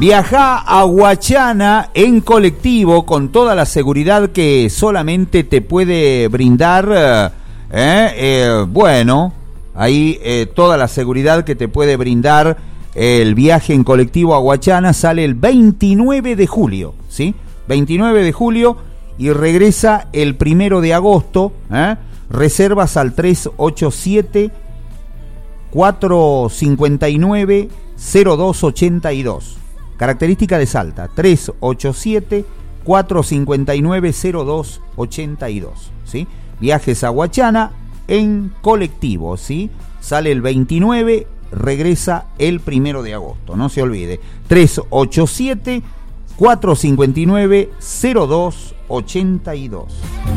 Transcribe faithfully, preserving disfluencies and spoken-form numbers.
Viajá a Huachana en colectivo con toda la seguridad que solamente te puede brindar, eh, eh, bueno, ahí eh, toda la seguridad que te puede brindar el viaje en colectivo a Huachana sale el veintinueve de julio, ¿sí? veintinueve de julio y regresa el primero de agosto, ¿eh? Reservas al tres ocho siete, cuatro cinco nueve, cero dos ocho dos. Característica de Salta, tres ocho siete, cuatro cinco nueve, cero dos ocho dos, ¿sí? Viajes a Huachana en colectivo, ¿sí? Sale el veintinueve, regresa el primero de agosto, no se olvide. tres ocho siete, cuatro cinco nueve, cero dos ocho dos.